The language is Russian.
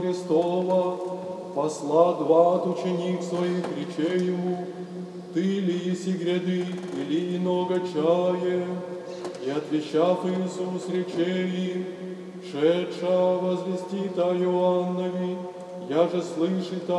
Христова, посла 2 ученик своих, рече ему, ты ли еси гряды, или иного чае? И отвечав Иисус, рече им, шедша возвестит о Иоаннове, я же слышит